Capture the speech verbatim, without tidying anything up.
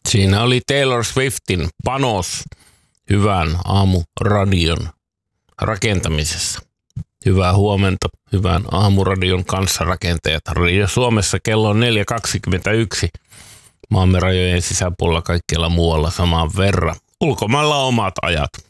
Siinä oli Taylor Swiftin panos hyvän aamuradion rakentamisessa. Hyvää huomenta, hyvän aamuradion kanssarakentajat. Radio Suomessa kello on neljä kaksikymmentäyksi. Maamme rajojen sisäpuolella kaikkialla muualla samaan verran. Ulkomailla omat ajat.